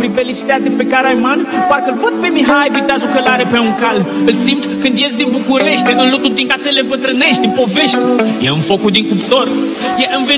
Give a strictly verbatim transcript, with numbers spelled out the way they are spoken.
priveliștea de pe Caraiman. Parcă-l văd pe Mihai, viteazul călare pe un cal. Îl simt când ies din București, în lutul din casele bătrânești, în povești. E în focul din cuptor, e în